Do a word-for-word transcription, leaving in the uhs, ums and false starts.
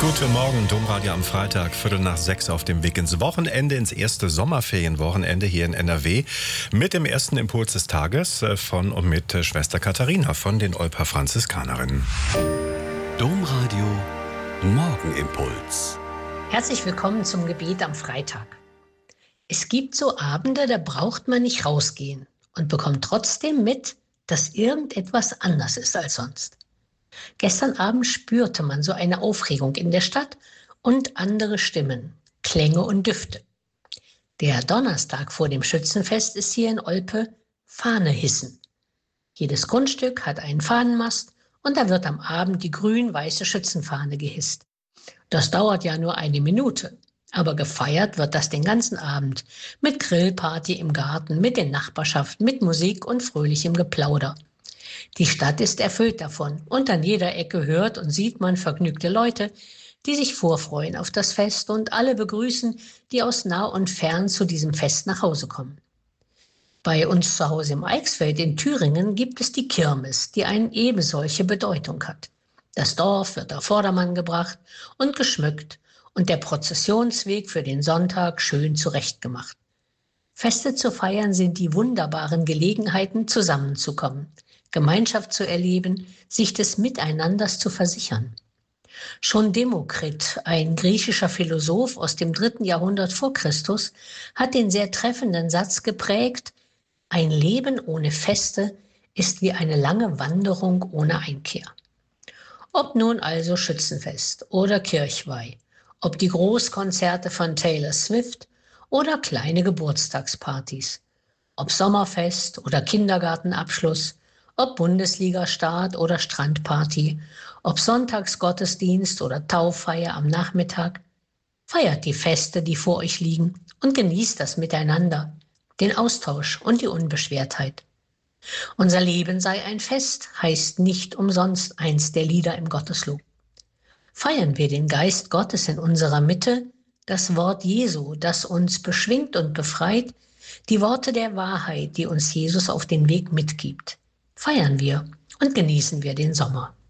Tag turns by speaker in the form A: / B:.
A: Guten Morgen, Domradio am Freitag, Viertel nach sechs auf dem Weg ins Wochenende, ins erste Sommerferienwochenende hier in N R W mit dem ersten Impuls des Tages von und mit Schwester Katharina von den Olper Franziskanerinnen.
B: Domradio Morgenimpuls.
C: Herzlich willkommen zum Gebet am Freitag. Es gibt so Abende, da braucht man nicht rausgehen und bekommt trotzdem mit, dass irgendetwas anders ist als sonst. Gestern Abend spürte man so eine Aufregung in der Stadt und andere Stimmen, Klänge und Düfte. Der Donnerstag vor dem Schützenfest ist hier in Olpe Fahnehissen. Jedes Grundstück hat einen Fahnenmast und da wird am Abend die grün-weiße Schützenfahne gehisst. Das dauert ja nur eine Minute, aber gefeiert wird das den ganzen Abend mit Grillparty im Garten, mit den Nachbarschaften, mit Musik und fröhlichem Geplauder. Die Stadt ist erfüllt davon und an jeder Ecke hört und sieht man vergnügte Leute, die sich vorfreuen auf das Fest und alle begrüßen, die aus nah und fern zu diesem Fest nach Hause kommen. Bei uns zu Hause im Eichsfeld in Thüringen gibt es die Kirmes, die eine ebensolche Bedeutung hat. Das Dorf wird auf Vordermann gebracht und geschmückt und der Prozessionsweg für den Sonntag schön zurechtgemacht. Feste zu feiern sind die wunderbaren Gelegenheiten, zusammenzukommen, Gemeinschaft zu erleben, sich des Miteinanders zu versichern. Schon Demokrit, ein griechischer Philosoph aus dem dritten Jahrhundert vor Christus, hat den sehr treffenden Satz geprägt: Ein Leben ohne Feste ist wie eine lange Wanderung ohne Einkehr. Ob nun also Schützenfest oder Kirchweih, ob die Großkonzerte von Taylor Swift oder kleine Geburtstagspartys, ob Sommerfest oder Kindergartenabschluss, ob Bundesliga-Start oder Strandparty, ob Sonntagsgottesdienst oder Tauffeier am Nachmittag, feiert die Feste, die vor euch liegen, und genießt das Miteinander, den Austausch und die Unbeschwertheit. Unser Leben sei ein Fest, heißt nicht umsonst eins der Lieder im Gotteslob. Feiern wir den Geist Gottes in unserer Mitte, das Wort Jesu, das uns beschwingt und befreit, die Worte der Wahrheit, die uns Jesus auf den Weg mitgibt. Feiern wir und genießen wir den Sommer.